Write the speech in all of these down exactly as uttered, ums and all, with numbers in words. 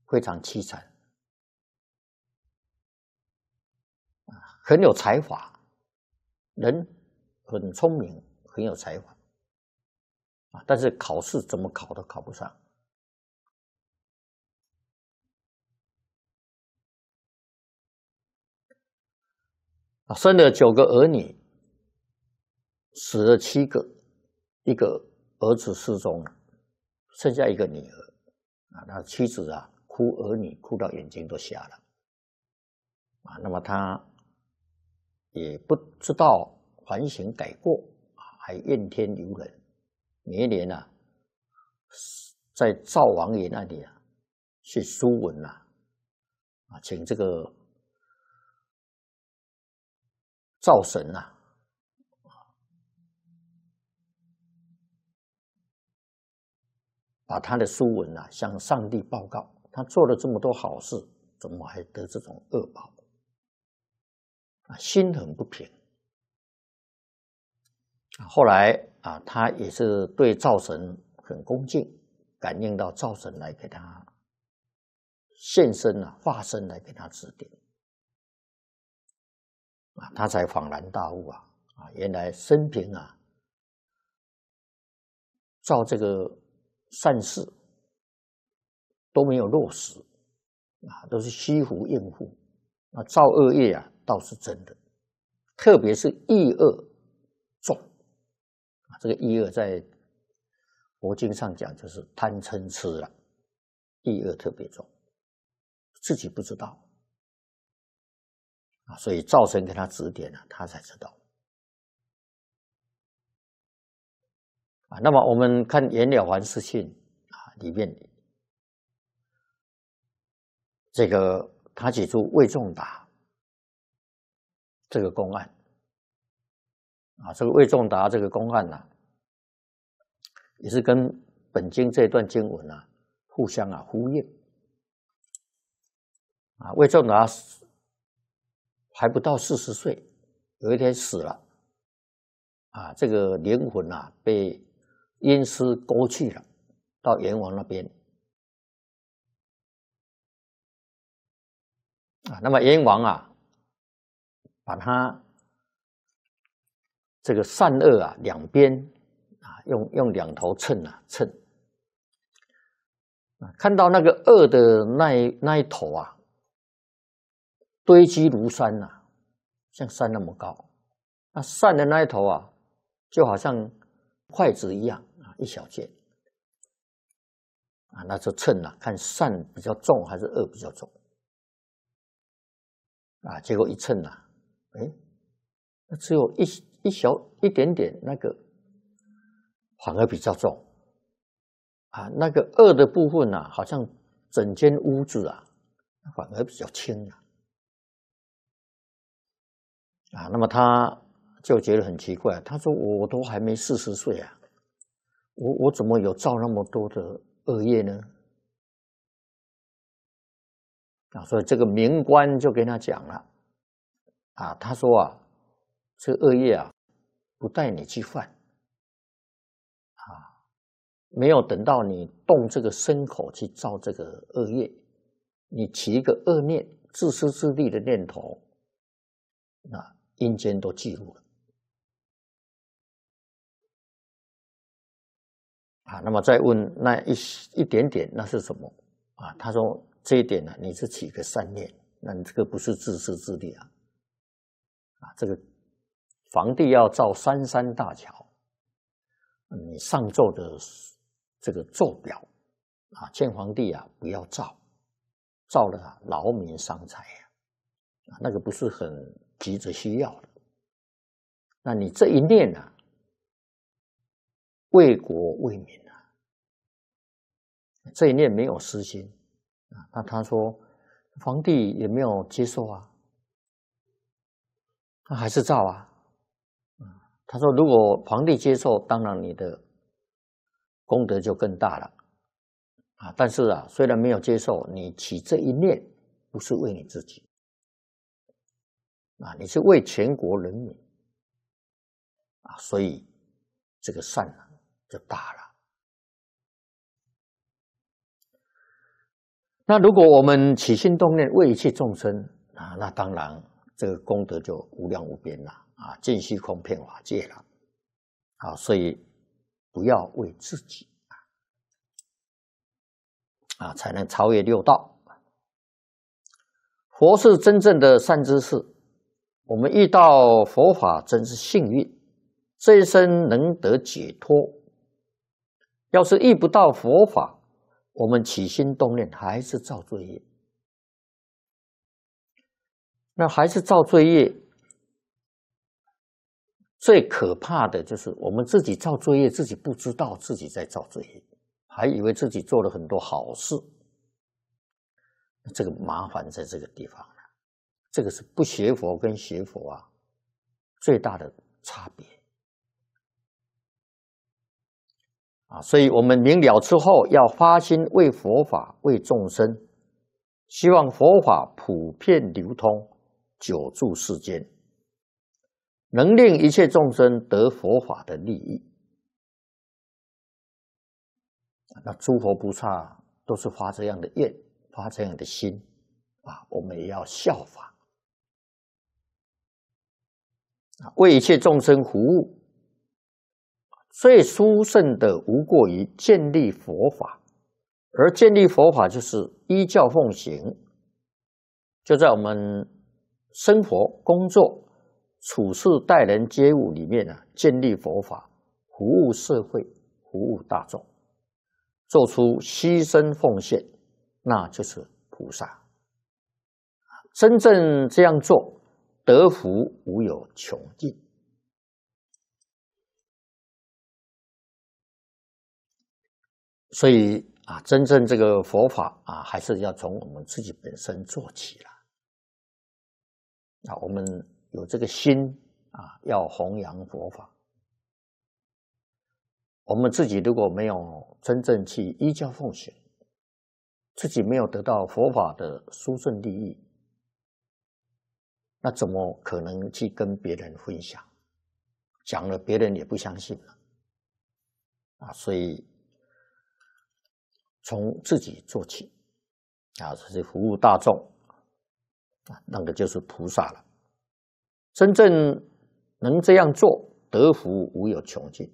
非常凄惨，很有才华，人很聪明，很有才华，啊，但是考试怎么考都考不上。啊，生了九个儿女，死了七个，一个儿子失踪了，剩下一个女儿。啊，那妻子啊，哭儿女哭到眼睛都瞎了。啊，那么他也不知道反省改过，还怨天尤人。每一年啊，在赵王爷那里啊，去书文啊，啊，请这个赵神啊，把他的书文啊向上帝报告，他做了这么多好事，怎么还得这种恶报？啊，心很不平。后来啊，他也是对灶神很恭敬，感应到灶神来给他现身啊，化身来给他指点啊，他才恍然大悟啊啊，原来生平啊，造这个善事都没有落实啊，都是虚浮应付。那造恶业啊，倒是真的，特别是意恶重。这个意恶在佛经上讲就是贪嗔痴了，意恶特别重，自己不知道啊，所以灶神给他指点了，他才知道啊。那么我们看《延了凡四训》啊，里面这个他举出魏仲达这个公案啊，这个魏仲达这个公案呢、啊，也是跟本经这段经文啊互相啊呼应啊。魏仲达还不到四十岁，有一天死了啊，这个灵魂啊被阴司勾去了，到阎王那边啊。那么阎王啊，把他这个善恶啊两边啊，用用两头秤啊称啊，看到那个恶的那一那一头啊，堆积如山呐、啊，像山那么高。那善的那一头啊，就好像筷子一样啊，一小件啊，那就称啊，看善比较重还是恶比较重啊。结果一称啊，哎，那只有一一小一点点，那个反而比较重啊。那个恶的部分啊，好像整间屋子啊，反而比较轻啊。啊，那么他就觉得很奇怪，他说：“我都还没四十岁啊，我我怎么有造那么多的恶业呢？”啊，所以这个冥官就跟他讲了，啊，他说啊，这个恶业啊，不带你去犯，啊，没有等到你动这个身口去造这个恶业，你起一个恶念、自私自利的念头，那阴间都记录了。啊，那么再问那一一点点，那是什么？啊，他说这一点呢、啊，你是起个善念，那你这个不是自私自利啊。啊，这个皇帝要造三山大桥，你上奏的这个奏表啊，劝皇帝啊不要造，造了啊劳民伤财啊，啊那个不是很急着需要的。那你这一念啊，为国为民啊，这一念没有私心啊。那他说，皇帝也没有接受啊，他还是造啊。他说，如果皇帝接受，当然你的功德就更大了啊。但是啊，虽然没有接受，你起这一念不是为你自己啊，你是为全国人民啊，所以这个善呢就大了。 那如果我们起心动念为一切众生啊，那当然这个功德就无量无边了啊，尽虚空遍法界了啊，所以不要为自己啊，才能超越六道。佛是真正的善知识，我们遇到佛法真是幸运，这一生能得解脱。要是遇不到佛法，我们起心动念还是造罪业，那还是造罪业。最可怕的就是我们自己造罪业，自己不知道自己在造罪业，还以为自己做了很多好事。这个麻烦在这个地方了，这个是不学佛跟学佛啊最大的差别啊！所以我们明了之后，要发心为佛法、为众生，希望佛法普遍流通，久住世间，能令一切众生得佛法的利益。那诸佛菩萨都是发这样的愿，发这样的心啊，我们也要效法，为一切众生服务。最殊胜的无过于建立佛法，而建立佛法就是依教奉行，就在我们生活、工作、处事、待人接物里面啊，建立佛法，服务社会，服务大众，做出牺牲奉献，那就是菩萨。真正这样做，得福无有穷尽。所以啊，真正这个佛法啊，还是要从我们自己本身做起了。啊，我们有这个心啊，要弘扬佛法。我们自己如果没有真正去依教奉行，自己没有得到佛法的殊胜利益，那怎么可能去跟别人分享？讲了别人也不相信了啊！所以从自己做起啊，这是服务大众啊，那个就是菩萨了。真正能这样做，得福无有穷尽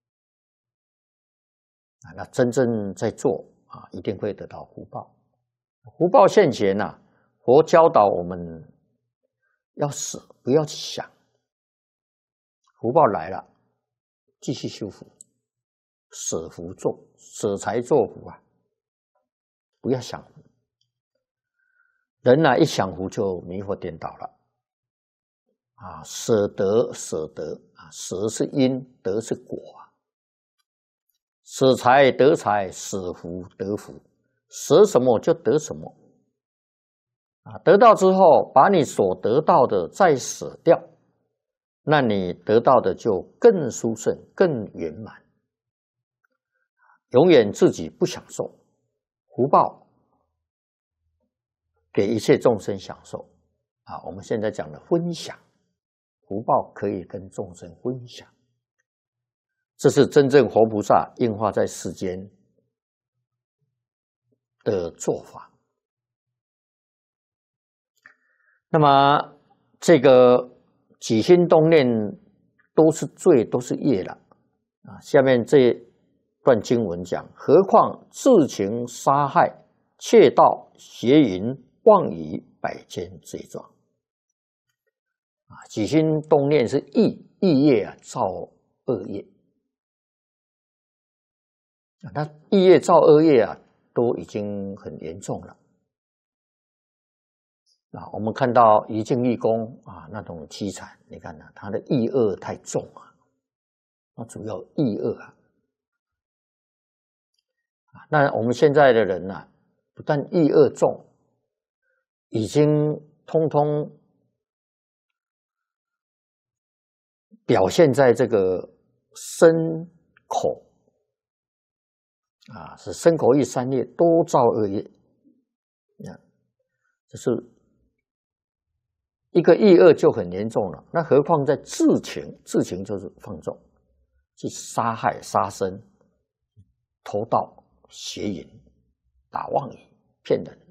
啊！那真正在做啊，一定会得到福报。福报现前呐、啊，佛教导我们要死，不要去想。福报来了，继续修福，舍福做，舍财做福啊！不要想福，人呐、啊、一想福就迷惑颠倒了啊！舍得舍得啊，舍是因，得是果啊。舍财得财，舍福得福，舍什么就得什么啊！得到之后，把你所得到的再舍掉，那你得到的就更殊胜、更圆满。永远自己不享受，福报给一切众生享受啊！我们现在讲的分享，福报可以跟众生分享，这是真正活菩萨应化在世间的做法。那么这个起心动念都是罪，都是业了啊！下面这段经文讲，何况自情杀害、窃盗、邪淫、妄语、百千罪状啊！起心动念是意意业啊，造恶业啊！那意业造恶业啊，都已经很严重了。啊，我们看到一境义公啊，那种凄惨，你看呢、啊，他的意恶太重啊，那主要意恶啊。啊，那我们现在的人呢、啊，不但意恶重，已经通通表现在这个身口啊，是身口意三业都造恶业。啊，这是一个意恶就很严重了，那何况在自情，自情就是放纵，去杀害、杀生、偷盗、邪淫、打妄语、 骗人。